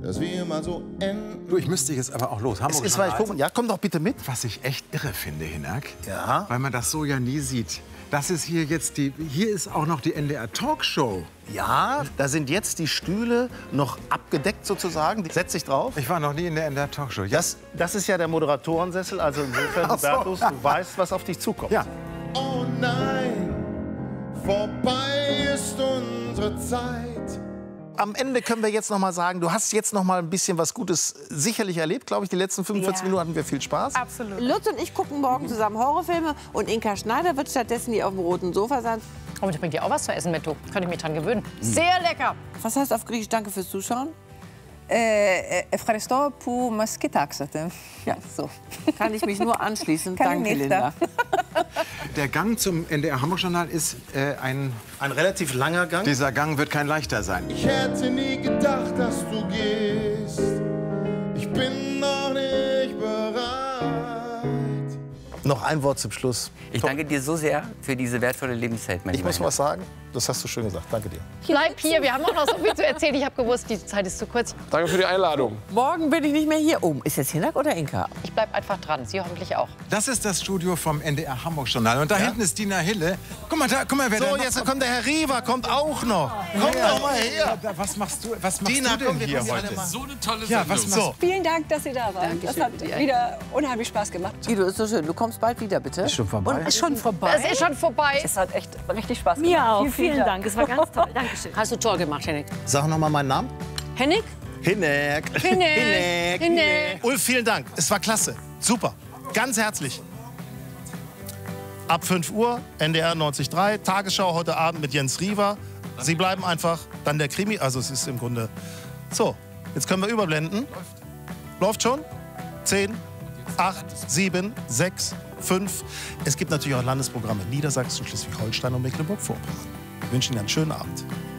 dass wir mal so enden. Du, ich müsste jetzt aber auch los. Es ist, weil ich gucken. Ja, komm doch bitte mit. Was ich echt irre finde, Hinak, Ja. weil man das so ja nie sieht. Das ist hier jetzt hier ist auch noch die NDR Talkshow. Ja, da sind jetzt die Stühle noch abgedeckt sozusagen. Setz dich drauf. Ich war noch nie in der NDR Talkshow. Ja. Das ist ja der Moderatorensessel. Also insofern, Ach so. Hubertus, du weißt, was auf dich zukommt. Ja. Oh nein, vorbei ist unsere Zeit. Am Ende können wir jetzt noch mal sagen, du hast jetzt noch mal ein bisschen was Gutes sicherlich erlebt, glaube ich. Die letzten 45 Minuten hatten wir viel Spaß. Absolut. Lutz und ich gucken morgen zusammen Horrorfilme und Inka Schneider wird stattdessen hier auf dem roten Sofa sein. Oh, ich bring dir auch was zu essen mit, du. Kann ich mich dran gewöhnen. Sehr lecker. Was heißt auf Griechisch Danke fürs Zuschauen? Ευχαριστώ που μας κοιτάξατε. Ja, so. Kann ich mich nur anschließen. Keine Danke, Nächte. Linda. Der Gang zum NDR Hamburg-Journal ist ein... Ein relativ langer Gang. Dieser Gang wird kein leichter sein. Ich hätte nie gedacht, dass du gehst. Ich bin noch nicht bereit. Noch ein Wort zum Schluss. Ich danke dir so sehr für diese wertvolle Lebenszeit, mein Ich lieber muss Hinak. was sagen. Das hast du schön gesagt. Danke dir. Bleib hier, wir haben auch noch so viel zu erzählen. Ich habe gewusst, die Zeit ist zu kurz. Danke für die Einladung. Morgen bin ich nicht mehr hier. Oh, ist jetzt Hinak oder Inka? Ich bleib einfach dran, Sie hoffentlich auch. Das ist das Studio vom NDR Hamburg-Journal. Und da hinten ist Dina Hille. Guck mal, wer da So, noch... jetzt kommt der Herr Riva, kommt auch noch. Komm doch mal her. Was machst du Dina, denn komm, wir hier kommen heute? alle mal. So eine tolle Ja, was Sendung. machst Vielen Dank, dass Sie da waren. Das hat wieder unheimlich Spaß gemacht. Guido, ist so schön. Du kommst bald wieder, bitte. Ist schon vorbei. Und ist schon vorbei. Es ist schon vorbei. Es hat echt richtig Spaß gemacht. Mir auch. Vielen Dank. Es war ganz toll. Dankeschön. Hast du toll gemacht, Henning. Sag noch mal meinen Namen. Henning? Hinek. Hinek. Hinek. Ulf, vielen Dank. Es war klasse. Super. Ganz herzlich. Ab 5 Uhr, NDR 90.3, Tagesschau heute Abend mit Jens Riva. Sie bleiben einfach, dann der Krimi. Also es ist im Grunde... So, jetzt können wir überblenden. Läuft schon? 10, 8, 7, 6, 5. Es gibt natürlich auch Landesprogramme Niedersachsen, Schleswig-Holstein und Mecklenburg-Vorpommern. Ich wünsche Ihnen einen schönen Abend.